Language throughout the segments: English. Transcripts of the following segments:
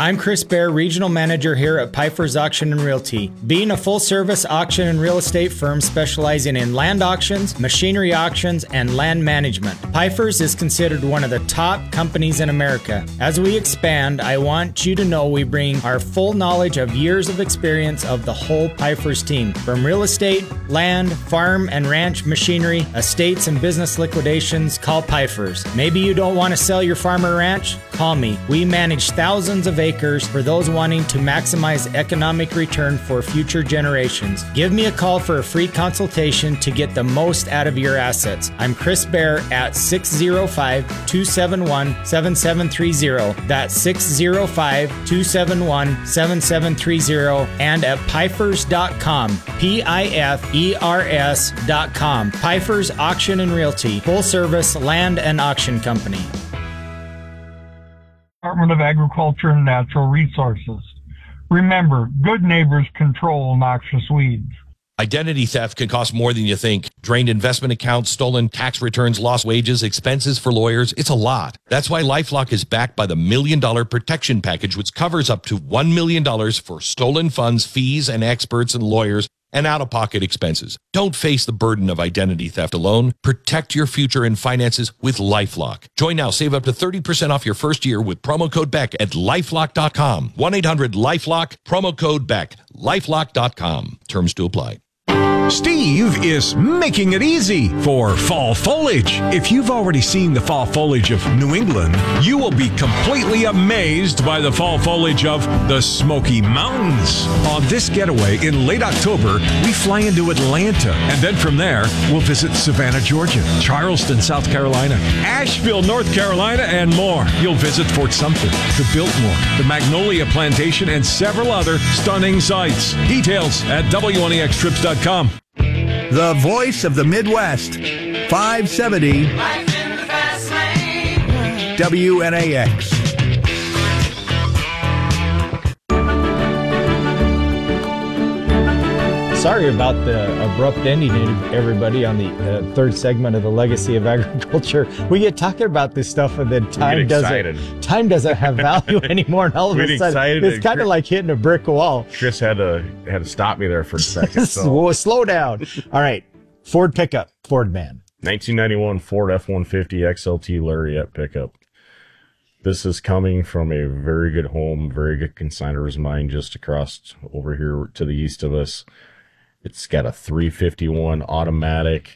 I'm Chris Bear, Regional Manager here at Pifer's Auction and Realty. Being a full-service auction and real estate firm specializing in land auctions, machinery auctions, and land management, Pifer's is considered one of the top companies in America. As we expand, I want you to know we bring our full knowledge of years of experience of the whole Pifer's team. From real estate, land, farm and ranch machinery, estates and business liquidations, call Pifer's. Maybe you don't want to sell your farm or ranch? Call me. We manage thousands of acres for those wanting to maximize economic return for future generations. Give me a call for a free consultation to get the most out of your assets. I'm Chris Bear at 605-271-7730. That's 605-271-7730 and at Pifers.com. Pifers.com. Pifer's Auction and Realty, full service land and auction company. Department of Agriculture and Natural Resources. Remember, good neighbors control noxious weeds. Identity theft can cost more than you think. Drained investment accounts, stolen tax returns, lost wages, expenses for lawyers. It's a lot. That's why LifeLock is backed by the $1 Million Protection Package, which covers up to $1 million for stolen funds, fees, and experts and lawyers, and out-of-pocket expenses. Don't face the burden of identity theft alone. Protect your future and finances with LifeLock. Join now. Save up to 30% off your first year with promo code BECK at LifeLock.com. 1-800-LifeLock, promo code BECK. LifeLock.com. Terms to apply. Steve is making it easy for fall foliage. If you've already seen the fall foliage of New England, you will be completely amazed by the fall foliage of the Smoky Mountains. On this getaway in late October, we fly into Atlanta, and then from there, we'll visit Savannah, Georgia, Charleston, South Carolina, Asheville, North Carolina, and more. You'll visit Fort Sumter, the Biltmore, the Magnolia Plantation, and several other stunning sights. Details at WNEXtrips.com. The voice of the Midwest, 570 WNAX. Sorry about the abrupt ending, everybody, on the third segment of the Legacy of Agriculture. We get talking about this stuff, and then time doesn't have value anymore. And all of a sudden, it's kind of like hitting a brick wall. Chris had to stop me there for a second. So. Slow down. All right, Ford pickup, Ford man. 1991 Ford F-150 XLT Lariat pickup. This is coming from a very good home, very good consignor's mine just across over here to the east of us. It's got a 351 automatic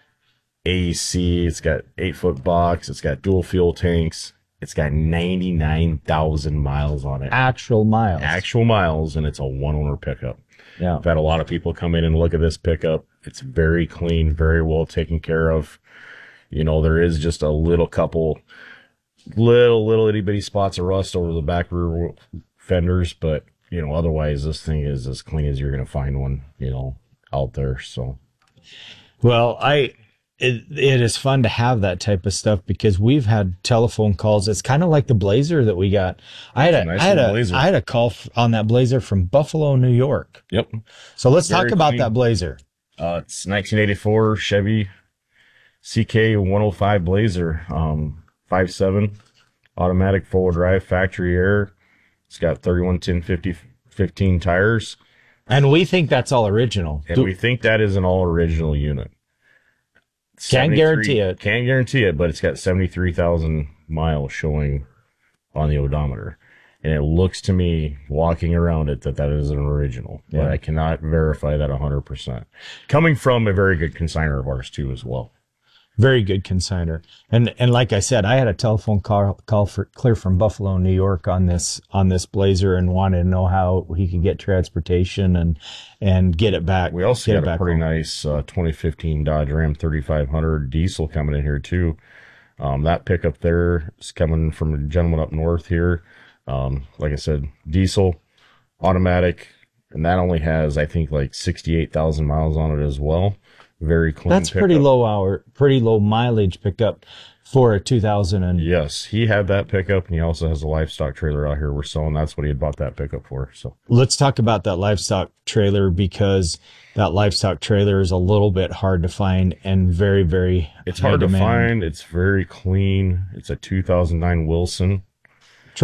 AC. It's got 8-foot box. It's got dual fuel tanks. It's got 99,000 miles on it. Actual miles. Actual miles, and it's a one-owner pickup. Yeah. I've had a lot of people come in and look at this pickup. It's very clean, very well taken care of. You know, there is just a little couple little itty-bitty spots of rust over the back rear fenders, but you know, otherwise this thing is as clean as you're going to find one, you know, out there. So, well, it is fun to have that type of stuff because we've had telephone calls. It's kind of like the Blazer that we got. I had a call on that Blazer from Buffalo, New York. Yep. So let's talk about that Blazer. It's 1984 Chevy CK 105 Blazer, 5.7 automatic four-wheel drive, factory air. It's got 31-10-50-15 tires. And we think that's all original. And we think that is an all original unit. Can't guarantee it. Can't guarantee it, but it's got 73,000 miles showing on the odometer. And it looks to me, walking around it, that is an original. Yeah. But I cannot verify that 100%. Coming from a very good consignor of ours, too, as well. Very good consignor. And like I said, I had a telephone call clear from Buffalo, New York on this Blazer and wanted to know how he could get transportation and get it back. We also got a pretty nice 2015 Dodge Ram 3500 diesel coming in here too. That pickup there is coming from a gentleman up north here. Like I said, diesel, automatic, and that only has, I think, like 68,000 miles on it as well. Very clean. That's pickup. Pretty low mileage pickup for a 2000. Yes, he had that pickup, and he also has a livestock trailer out here we're selling. That's what he had bought that pickup for. So let's talk about that livestock trailer, because that livestock trailer is a little bit hard to find and very, very. It's hard to find. It's very clean. It's a 2009 Wilson.